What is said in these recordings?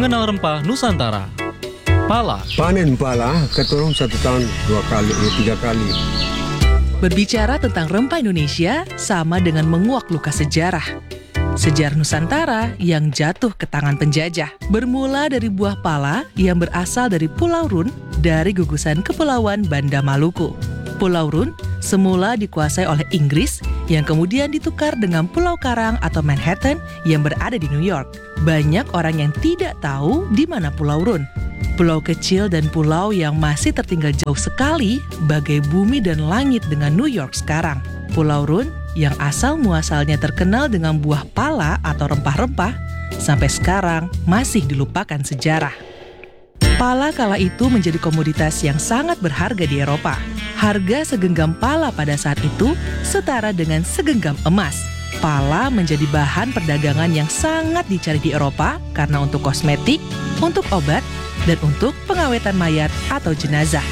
Mengenal rempah Nusantara. Pala. Panen pala, keturun 1 tahun 2 kali, 3 kali. Berbicara tentang rempah Indonesia sama dengan menguak luka sejarah. Sejarah Nusantara yang jatuh ke tangan penjajah. Bermula dari buah pala yang berasal dari Pulau Run dari gugusan Kepulauan Banda Maluku. Pulau Run semula dikuasai oleh Inggris yang kemudian ditukar dengan Pulau Karang atau Manhattan yang berada di New York. Banyak orang yang tidak tahu di mana Pulau Run. Pulau kecil dan pulau yang masih tertinggal jauh sekali bagai bumi dan langit dengan New York sekarang. Pulau Run yang asal muasalnya terkenal dengan buah pala atau rempah-rempah sampai sekarang masih dilupakan sejarah. Pala kala itu menjadi komoditas yang sangat berharga di Eropa. Harga segenggam pala pada saat itu setara dengan segenggam emas. Pala menjadi bahan perdagangan yang sangat dicari di Eropa karena untuk kosmetik, untuk obat, dan untuk pengawetan mayat atau jenazah.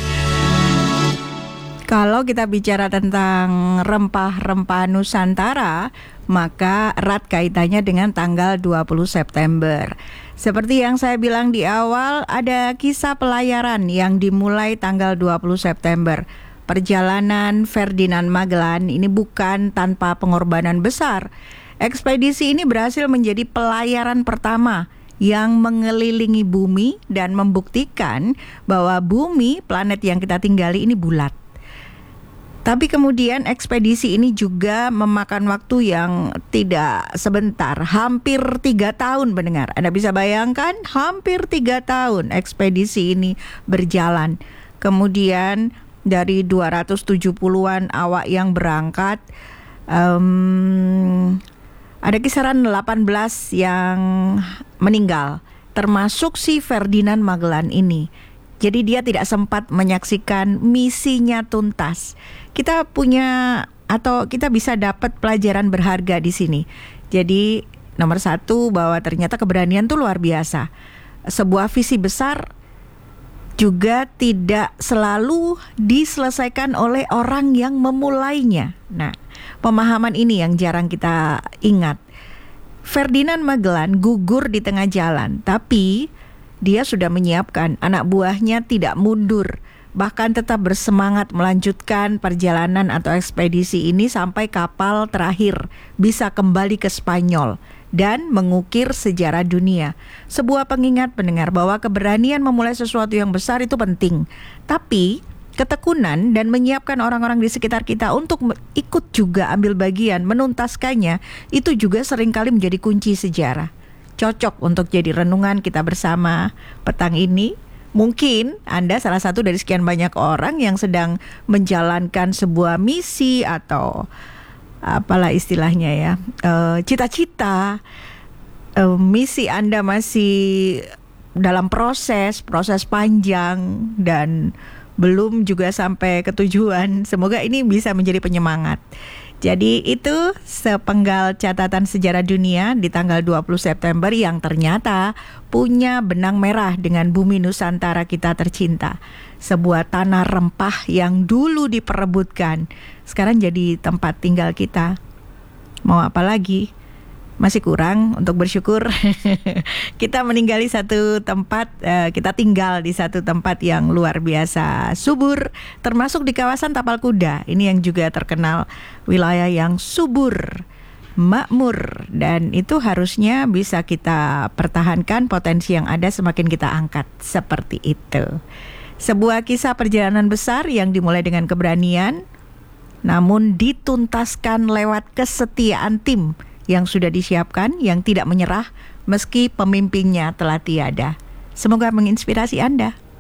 Kalau kita bicara tentang rempah-rempah Nusantara, maka erat kaitannya dengan tanggal 20 September. Seperti yang saya bilang di awal, ada kisah pelayaran yang dimulai tanggal 20 September. Perjalanan Ferdinand Magellan ini bukan tanpa pengorbanan besar. Ekspedisi ini berhasil menjadi pelayaran pertama yang mengelilingi bumi dan membuktikan bahwa bumi, planet yang kita tinggali ini bulat. Tapi kemudian ekspedisi ini juga memakan waktu yang tidak sebentar, hampir 3 tahun pendengar. Anda bisa bayangkan, hampir 3 tahun ekspedisi ini berjalan. Kemudian dari 270-an awak yang berangkat, ada kisaran 18 yang meninggal, termasuk si Ferdinand Magellan ini. Jadi dia tidak sempat menyaksikan misinya tuntas. Kita punya atau kita bisa dapat pelajaran berharga di sini. Jadi nomor 1 bahwa ternyata keberanian itu luar biasa. Sebuah visi besar juga tidak selalu diselesaikan oleh orang yang memulainya. Nah, pemahaman ini yang jarang kita ingat. Ferdinand Magellan gugur di tengah jalan, tapi dia sudah menyiapkan anak buahnya tidak mundur, bahkan tetap bersemangat melanjutkan perjalanan atau ekspedisi ini sampai kapal terakhir bisa kembali ke Spanyol dan mengukir sejarah dunia. Sebuah pengingat pendengar bahwa keberanian memulai sesuatu yang besar itu penting, tapi ketekunan dan menyiapkan orang-orang di sekitar kita untuk ikut juga ambil bagian menuntaskannya itu juga seringkali menjadi kunci sejarah. Cocok untuk jadi renungan kita bersama petang ini. Mungkin Anda salah satu dari sekian banyak orang yang sedang menjalankan sebuah misi atau apalah istilahnya ya, cita-cita, misi Anda masih dalam proses panjang dan belum juga sampai ke tujuan. Semoga ini bisa menjadi penyemangat. Jadi itu sepenggal catatan sejarah dunia di tanggal 20 September yang ternyata punya benang merah dengan bumi Nusantara kita tercinta. Sebuah tanah rempah yang dulu diperebutkan, sekarang jadi tempat tinggal kita. Mau apa lagi? Masih kurang untuk bersyukur. Kita meninggali satu tempat, kita tinggal di satu tempat yang luar biasa subur, termasuk di kawasan Tapal Kuda. Ini yang juga terkenal wilayah yang subur, makmur, dan itu harusnya bisa kita pertahankan. Potensi yang ada semakin kita angkat, seperti itu. Sebuah kisah perjalanan besar yang dimulai dengan keberanian, namun dituntaskan lewat kesetiaan tim yang sudah disiapkan, yang tidak menyerah meski pemimpinnya telah tiada. Semoga menginspirasi Anda.